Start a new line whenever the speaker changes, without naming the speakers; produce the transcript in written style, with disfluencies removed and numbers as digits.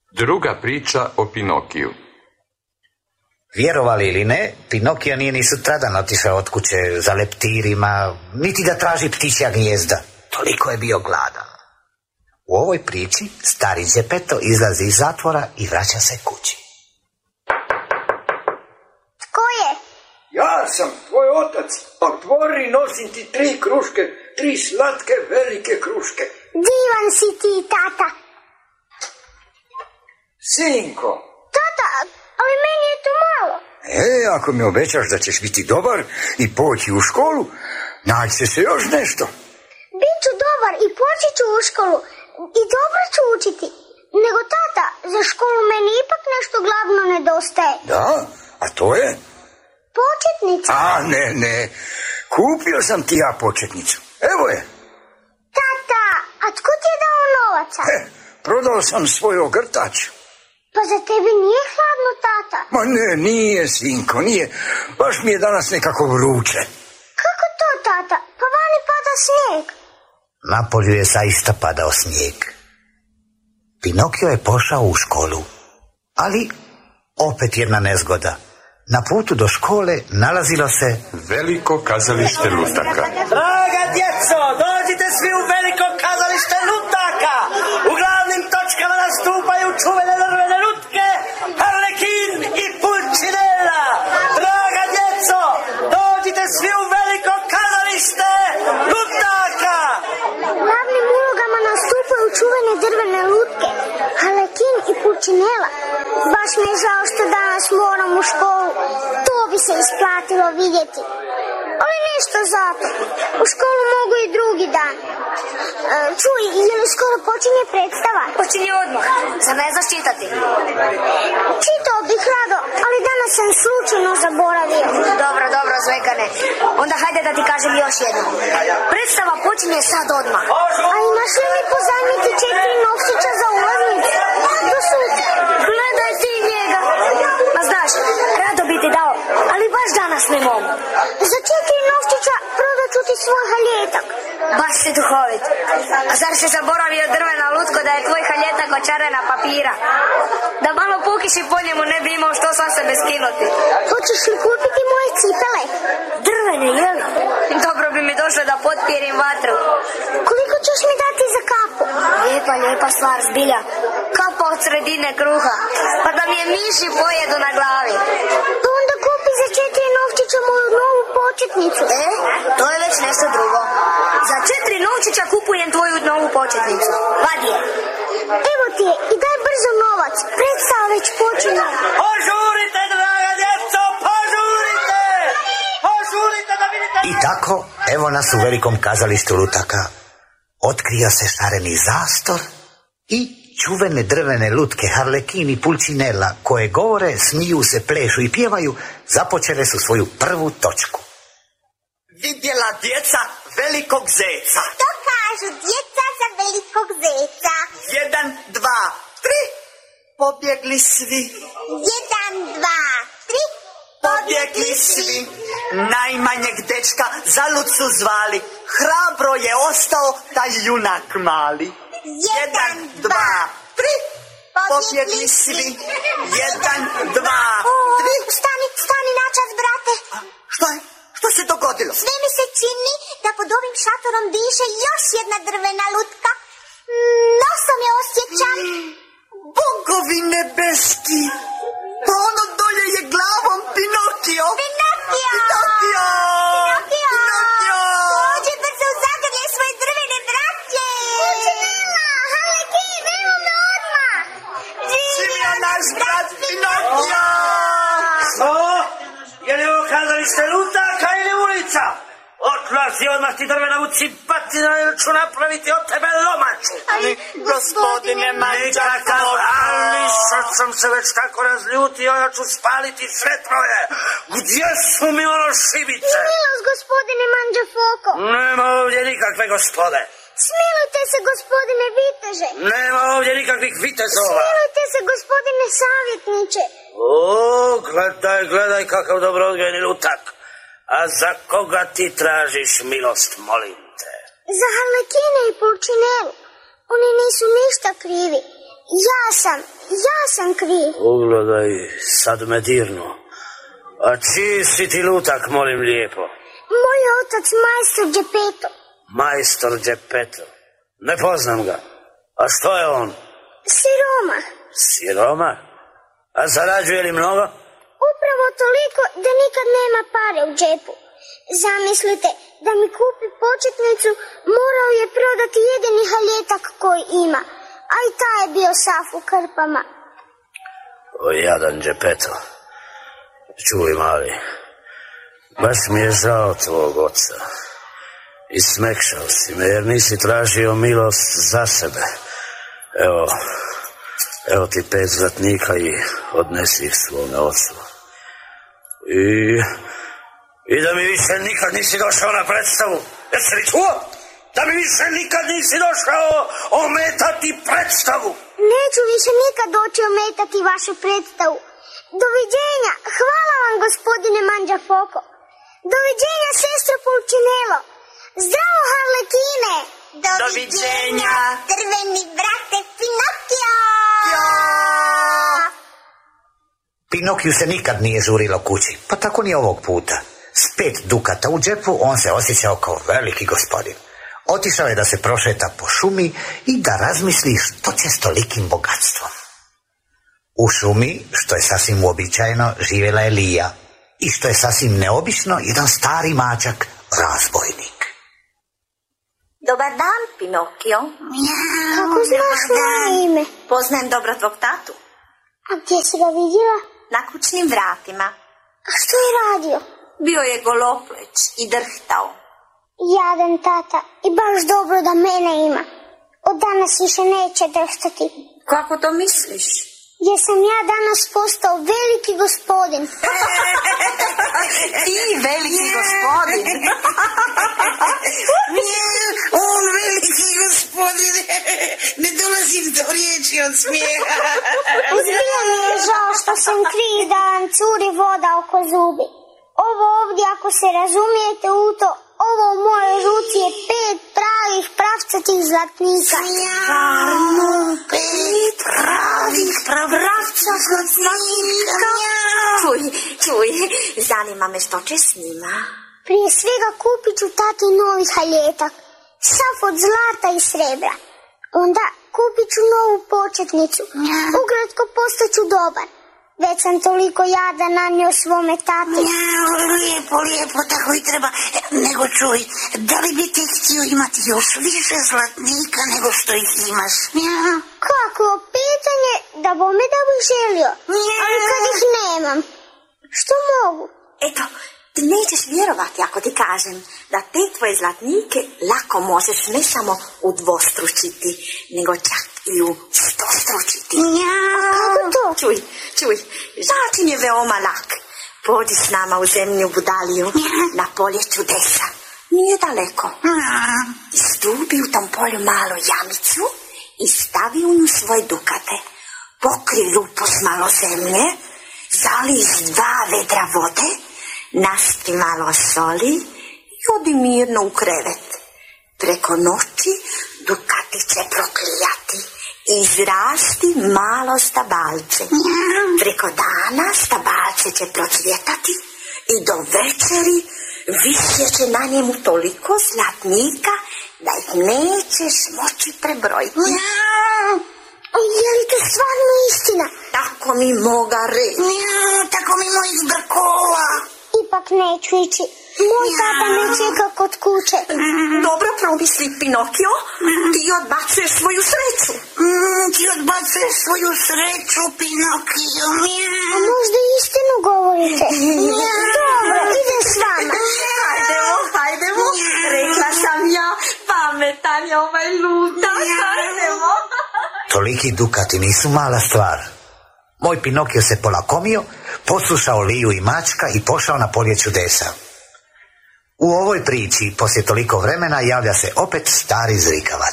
Druga priča o Pinokiju.
Vjerovali ili ne, Pinokio nije ni sutradan otišao od kuće za leptirima, niti da traži ptičja gnijezda. Toliko je bio gladan. U ovoj priči stari Đepeto izlazi iz zatvora i vraća se kući.
Tko je?
Ja sam tvoj otac. Otvori, nosim ti 3 kruške, 3 slatke velike kruške.
Divan si ti, tata.
Sinko.
Tata, ali meni je to malo.
Ako mi obećaš da ćeš biti dobar i poći u školu, naći se još nešto.
Biću dobar i poći ću u školu i dobro ću učiti. Nego tata, za školu meni ipak nešto glavno nedostaje.
Da? A to je?
Početnica.
Ne. Kupio sam ti ja početnicu. Evo je.
Tata, a tko ti je dao novaca?
Prodao sam svoj ogrtač.
Pa za tebi nije hladno, tata?
Ma ne, nije, sinko, nije. Baš mi je danas nekako vruće.
Kako to, tata? Pa vani pada snijeg.
Napolju je zaista padao snijeg. Pinokio je pošao u školu, ali opet jedna nezgoda. Na putu do škole nalazilo se
veliko kazalište lutaka.
Draga djeco, dođite svi u veliko kazalište lutaka. U glavnim točkama nastupaju čuvene drvene lutke, Harlekin i Pulcinella. Draga djeco, dođite svi u veliko kazalište lutaka.
U glavnim ulogama nastupaju čuvene drvene lutke, Harlekin i Pulcinella. Baš mi je žao što danas moram u školu. To bi se isplatilo vidjeti. Ali nešto zato. U školu mogu i drugi dan. Čuj, je li skoro počinje predstava?
Počinje odmah. Zar ne znaš čitati?
Čitao bih rado, ali danas sam slučajno zaboravio.
Dobro, Zvekane. Onda hajde da ti kažem još jednom. Predstava počinje sad odmah.
A imaš li mi pozajmiti 4 novčića za ulaznicu? Do sutra.
Gledaj ti njega. Ma znaš, rado bi ti dao, ali baš danas ne mogu.
Za 4 novčića prodat ću ti svoj haljetak.
Baš si duhovit. A zar si zaboravio drvena lutko da je tvoj haljetak od čarena papira? Da malo pukiš i po njemu ne bi imao što sam sebe skinuti.
Hoćeš li kupiti moje cipele?
Drvene, jel? Dobro bi mi došlo da potpirim vatru.
Koliko ćeš mi dati za kapu?
Lijepa stvar, zbilja. Kapa od sredine kruha. Pa da mi je miši pojedu na glavi.
Pa onda kupi za 4 novčića moju novu početnicu.
To je već nešto drugo. Za 4 novčića kupujem tvoju novu početnicu. Vadi je.
Evo ti je i daj brzo novac. Predstava već počinje.
Požurite, draga djeco, požurite! Požurite da vidite...
I tako, evo nas u velikom kazalištu lutaka. Otkrio se šareni zastor i čuvene drvene lutke Harlekin i Pulcinella, koje govore, smiju se, plešu i pjevaju, započele su svoju prvu točku.
Vidjela djeca velikog zeca.
To kažu djeca za velikog zeca.
1, 2, 3. Pobjegli svi.
1, 2, 3.
Pobjegli svi. Najmanjeg dečka zalud su zvali. Hrabro je ostao taj junak mali. 1, 2, 3. Pobjegli svi. 1, 2, 3.
Stani načas, brate.
Što je? Što se dogodilo?
Sve mi se čini da pod ovim šatorom diše još jedna drvena lutka. Nosom je osjećam.
Bogovi nebeski! Pa ono dolje je glavom Pinokio!
Pinokio! Dođi brzo u zagrlje svoje drvene braće! Pulcinella, Harlekin, evo me odmah!
Živio naš brat Pinokio!
Je li ovo kazalište lutaka ili ulica? Odlazi odmah ti drvena uci batina ili ću napraviti od tebe lomaču.
Ali, gospodine Manđakao,
ali sad sam se već tako razljutio, ja ću spaliti sve troje. Gdje su mi ono šibice?
Milost, gospodine Manđafoko.
Nema ovdje nikakve gospode.
Smilujte se, gospodine viteže.
Nema ovdje nikakvih vitezova.
Smilujte se, gospodine savjetniče.
Gledaj kakav dobro odgojeni lutak. A za koga ti tražiš milost, molim te?
Za Harlekina i Pulcinellu. Oni nisu ništa krivi. Ja sam kriv.
Ugledaj, sad me dirnu. A čiji si ti lutak, molim lijepo?
Moj otac, majstor Geppetto.
Majstor Geppetto. Ne poznam ga. A što je on?
Siroma.
Siroma? A zarađuje li mnogo?
Upravo toliko da nikad nema pare u džepu. Zamislite, da mi kupi početnicu, morao je prodati jedini haljetak koji ima. A i taj je bio sav u krpama.
O, jadan Geppetto. Čuj, mali, baš mi je žao tvog oca. I smekšao si me, jer nisi tražio milost za sebe. Evo ti 5 zlatnika i odnesi ih svome ocu. I da mi više nikad nisi došao na predstavu. Jesi li čuo? Da mi više nikad nisi došao ometati predstavu.
Neću više nikad doći ometati vašu predstavu. Doviđenja, hvala vam gospodine Mangiafoco. Doviđenja sestro Pulcinello. Zdravo Harlekine.
Doviđenja, drveni brate Pinokio.
Pinokiju se nikad nije žurilo kući, pa tako ni ovog puta. S 5 dukata u džepu on se osjećao kao veliki gospodin. Otišao je da se prošeta po šumi i da razmisli što će s tolikim bogatstvom. U šumi, što je sasvim uobičajeno, živjela je Lija. I što je sasvim neobično, jedan stari mačak, razbojnik.
Dobar dan, Pinokio.
Kako znaš moje ime?
Poznajem dobro tvog tatu.
A gdje si ga vidjela?
Na kućnim vratima.
A što je radio?
Bio je golopleć i drhtao.
Jadan tata, i baš dobro da mene ima. Od danas više neće drhtati.
Kako to misliš?
Jer sam ja danas postao veliki gospodin.
Ti veliki gospodin.
On veliki gospodin. Ne dolazim do riječi od smijeha.
Zbilja mi je žao što sam kriv da vam curi voda oko zubi. Ovo ovdje, ako se razumijete u to, ovo u mojoj ruci je 5 pravih pravcatih zlatnika.
Stvarno, 5 pravih pravcatih zlatnika.
Čuj, zanima me što će s njima.
Prije svega kupit ću tati novi haljetak, sav od zlata i srebra. Onda kupit ću novu početnicu, ukratko postaću dobar. Već sam toliko jada nanio svome tati.
Lijepo, tako i treba. Nego čuj, da li bi ti htio imati još više zlatnika nego što ih imaš?
Kako pitanje, da bome da bih želio, ali kad ih nemam, što mogu?
Eto, ti nećeš vjerovati ako ti kažem da te tvoje zlatnike lako možeš ne samo udvostručiti, nego čak i u stostručiti.
Kako to?
Čuj, način je veoma lak. Pođi s nama u zemlju Budaliju na polje čudesa. Nije daleko. Istubi u tom polju malu jamicu i stavi u nju svoje dukate. Pokri lupu s malo zemlje, zali s 2 vedra vode, naspi malo soli i odi mirno u krevet. Preko noći dukati će proklijati i izrasti malo stabalce. Preko dana stabalce će procvjetati i do večeri više će na njemu toliko zlatnika da ih nećeš moći prebrojiti.
Je li to stvarno istina?
Tako mi moga reći.
Tako mi mojih brkova.
Ipak neću ići. Moj tata me čeka kod kuće.
Dobro promisli, Pinokio. Ti odbacuješ svoju sreću.
Ti odbacuješ svoju sreću, Pinokio.
A možda istinu govorite? Dobro, idem s vama.
Hajdemo. Rekla sam ja, pametan je ovaj lutak. Hajdemo.
Toliki dukati nisu mala stvar. Moj Pinokio se polakomio, poslušao Liju i mačka i pošao na polje čudesa. U ovoj priči, poslije toliko vremena, javlja se opet stari zrikavac.